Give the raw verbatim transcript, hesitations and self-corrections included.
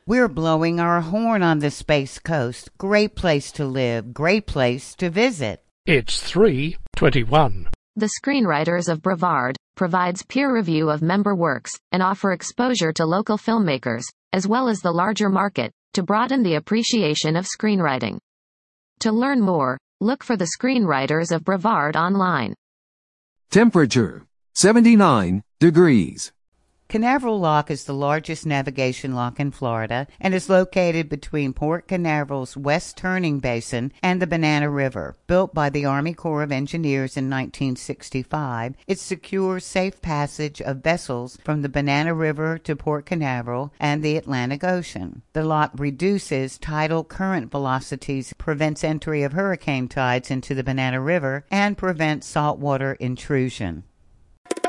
We're blowing our horn on the Space Coast. Great place to live, great place to visit. It's three twenty-one. The Screenwriters of Brevard provides peer review of member works and offer exposure to local filmmakers, as well as the larger market, to broaden the appreciation of screenwriting. To learn more, look for the Screenwriters of Brevard online. Temperature, seventy-nine degrees. Canaveral Lock is the largest navigation lock in Florida and is located between Port Canaveral's West Turning Basin and the Banana River. Built by the Army Corps of Engineers in nineteen sixty-five, it secures safe passage of vessels from the Banana River to Port Canaveral and the Atlantic Ocean. The lock reduces tidal current velocities, prevents entry of hurricane tides into the Banana River, and prevents saltwater intrusion.